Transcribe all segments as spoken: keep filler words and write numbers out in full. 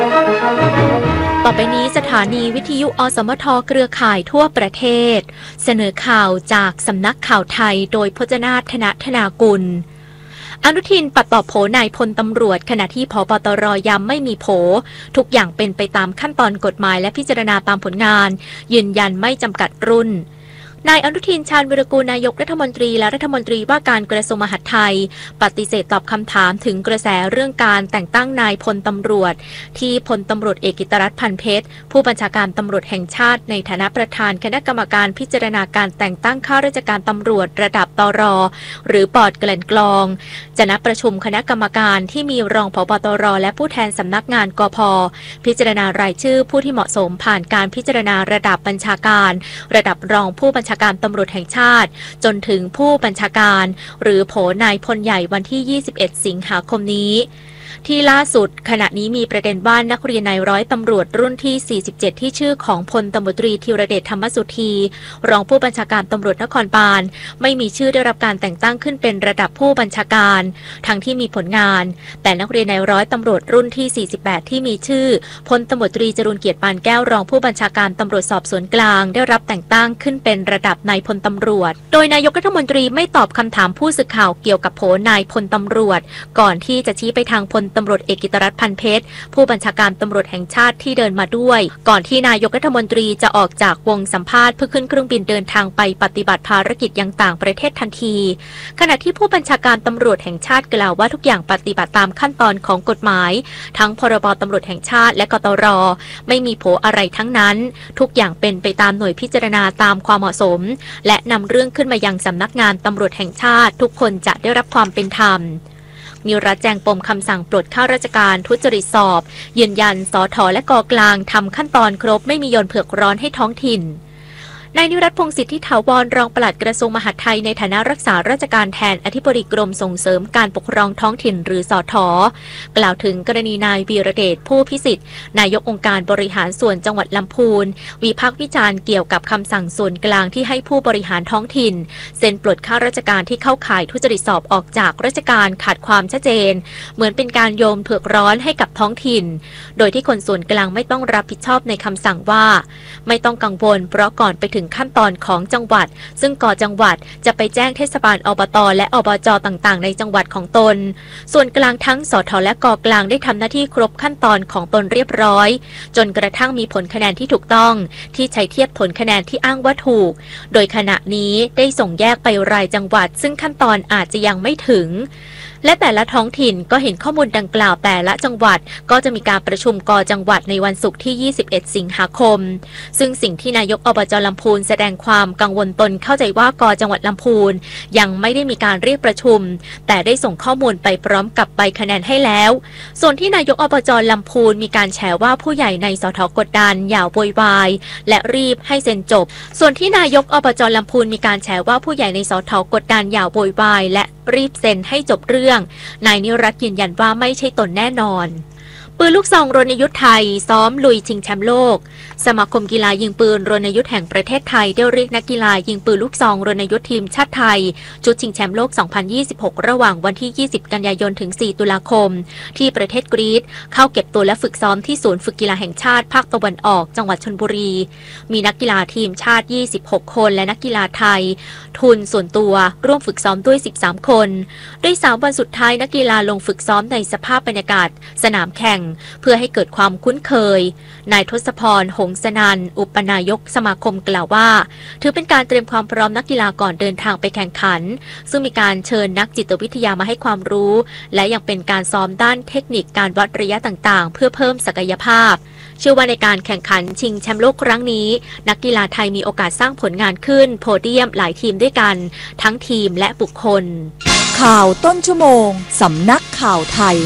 ต่อไปนี้สถานีวิทยุอสมทเครือข่ายทั่วประเทศเสนอข่าวจากสำนักข่าวไทยโดยพจนาถ ธนธนากุลอนุทินปัดตอบโผนายพลตำรวจขณะที่ผบ.ตร.ย้ำไม่มีโผทุกอย่างเป็นไปตามขั้นตอนกฎหมายและพิจารณาตามผลงานยืนยันไม่จำกัดรุ่นนายอนุทินชาญวิรากูลนายกรัฐมนตรีและรัฐมนตรีว่าการกระทรวงมหาดไทยปฏิเสธตอบคำถามถึงกระแสเรื่องการแต่งตั้งนายพลตำรวจที่พลตำรวจเอกกิตติรัตน์พันเพชรผู้บัญชาการตำรวจแห่งชาติในฐานะประธานคณะกรรมการพิจารณาการแต่งตั้งข้าราชการตำรวจระดับตร.หรือบอร์ดแกลั่นกรองจะนัดประชุมคณะกรรมการที่มีรองผบ.ตร.และผู้แทนสำนักงานกพ.พิจารณารายชื่อผู้ที่เหมาะสมผ่านการพิจารณาระดับบัญชาการระดับรองผู้บัญชาการตำรวจแห่งชาติจนถึงผู้บัญชาการหรือโผนายพลใหญ่วันที่ยี่สิบเอ็ดสิงหาคมนี้ที่ล่าสุดขณะนี้มีประเด็นว่านักเรียนนายร้อยตำรวจรุ่นที่สี่สิบเจ็ดที่ชื่อของพลตำรวจตรีธีรเดชธรรมสุธีรองผู้บัญชาการตำรวจนครบาลไม่มีชื่อได้รับการแต่งตั้งขึ้นเป็นระดับผู้บัญชาการทั้งที่มีผลงานแต่นักเรียนนายร้อยตำรวจรุ่นที่สี่สิบแปดที่มีชื่อพลตำรวจตรีจรูญเกียรติปานแก้วรองผู้บัญชาการตำรวจสอบสวนกลางได้รับแต่งตั้งขึ้นเป็นระดับนายพลตำรวจโดยนายกรัฐมนตรีไม่ตอบคำถามผู้สื่อข่าวเกี่ยวกับโผนายพลตำรวจก่อนที่จะชี้ไปทางพลตำรวจเอกกิตติรัตน์พันเพชรผู้บัญชาการตำรวจแห่งชาติที่เดินมาด้วยก่อนที่นายกรัฐมนตรีจะออกจากวงสัมภาษณ์เพื่อขึ้นเครื่องบินเดินทางไปปฏิบัติภารกิจยังต่างประเทศทันทีขณะที่ผู้บัญชาการตำรวจแห่งชาติกล่าวว่าทุกอย่างปฏิบัติตามขั้นตอนของกฎหมายทั้งพรบตำรวจแห่งชาติและกตร.ไม่มีโผอะไรทั้งนั้นทุกอย่างเป็นไปตามหน่วยพิจารณาตามความเหมาะสมและนำเรื่องขึ้นมายังสำนักงานตำรวจแห่งชาติทุกคนจะได้รับความเป็นธรรมนิรัตน์แจงปมคำสั่งปลดข้าราชการทุจริตสอบยืนยันสท.และก.กลางทำขั้นตอนครบไม่มีโยนเผือกร้อนให้ท้องถิ่นนายนิรัตน์พงษ์สิทธิถาวรรองปลัดกระทรวงมหาดไทยในฐานะรักษาราชการแทนอธิบดีกรมส่งเสริมการปกครองท้องถิ่นหรือสท.กล่าวถึงกรณีนายวีระเดชผู้พิสิทธิ์นายกองค์การบริหารส่วนจังหวัดลำพูนวิพากษ์วิจารณ์เกี่ยวกับคำสั่งส่วนกลางที่ให้ผู้บริหารท้องถิ่นเซ็นปลดข้าราชการที่เข้าข่ายทุจริตสอบออกจากราชการขาดความชัดเจนเหมือนเป็นการโยนเผือกร้อนให้กับท้องถิ่นโดยที่คนส่วนกลางไม่ต้องรับผิดชอบในคำสั่งว่าไม่ต้องกังวลเพราะก่อนไปถึงขั้นตอนของจังหวัดซึ่งก.จังหวัดจะไปแจ้งเทศบาลอบต.และอบจ.ต่างๆในจังหวัดของตนส่วนกลางทั้งสท.และก.กลางได้ทำหน้าที่ครบขั้นตอนของตนเรียบร้อยจนกระทั่งมีผลคะแนนที่ถูกต้องที่ใช้เทียบผลคะแนนที่อ้างว่าถูกโดยขณะนี้ได้ส่งแยกไปรายจังหวัดซึ่งขั้นตอนอาจจะยังไม่ถึงและแต่ละท้องถิ่นก็เห็นข้อมูลดังกล่าวแต่ละจังหวัดก็จะมีการประชุมก.จังหวัดในวันศุกร์ที่ยี่สิบเอ็ดสิงหาคมซึ่งสิ่งที่นายกอบจ.ลำพูนแสดงความกังวลตนเข้าใจว่าก.จังหวัดลำพูนยังไม่ได้มีการเรียกประชุมแต่ได้ส่งข้อมูลไปพร้อมกับใบคะแนนให้แล้วส่วนที่นายกอบจ.ลำพูนมีการแฉว่าผู้ใหญ่ในสท.กดดันอย่าโวยวายและรีบให้เซ็นจบส่วนที่นายกอบจ.ลำพูนมีการแฉว่าผู้ใหญ่ในสท.กดดันอย่าโวยวายและรีบเซ็นให้จบเรื่องนายนิรัตน์ยืนยันว่าไม่ใช่ตนแน่นอนปืนลูกซองรณยุทธไทยซ้อมลุยชิงแชมป์โลกสมาคมกีฬายิงปืนรณยุทธแห่งประเทศไทยได้เรียกนักกีฬายิงปืนลูกซองรณยุทธทีมชาติไทยชุดชิงแชมป์โลก สองพันยี่สิบหก ระหว่างวันที่ ยี่สิบ กันยายนถึง สี่ ตุลาคมที่ประเทศกรีซเข้าเก็บตัวและฝึกซ้อมที่ศูนย์ฝึกกีฬาแห่งชาติภาคตะวันออกจังหวัดชลบุรีมีนักกีฬาทีมชาติ ยี่สิบหก คนและนักกีฬาไทยทุนส่วนตัวร่วมฝึกซ้อมด้วย สิบสาม คนโดยสามวันสุดท้ายนักกีฬาลงฝึกซ้อมในสภาพบรรยากาศสนามแข่งเพื่อให้เกิดความคุ้นเคยนายทศพรหงสนันท์อุปนายกสมาคมกล่าวว่าถือเป็นการเตรียมความพร้อมนักกีฬาก่อนเดินทางไปแข่งขันซึ่งมีการเชิญนักจิตวิทยามาให้ความรู้และยังเป็นการซ้อมด้านเทคนิคการวัดระยะต่างๆเพื่อเพิ่มศักยภาพเชื่อว่าในการแข่งขันชิงแชมป์โลกครั้งนี้นักกีฬาไทยมีโอกาสสร้างผลงานขึ้นโพเดียมหลายทีมด้วยกันทั้งทีมและบุคคลข่าวต้นชั่วโมงสำนักข่าวไทย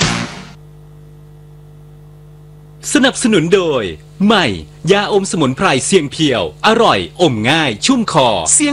สนับสนุนโดยใหม่ยาอมสมุนไพรเสียงเพียวอร่อยอมง่ายชุ่มคอ